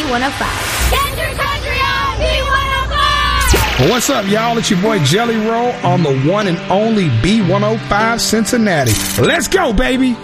B105. Get your country on B105! Well, what's up, y'all? It's your boy Jelly Roll on the one and only B105 Cincinnati. Let's go, baby!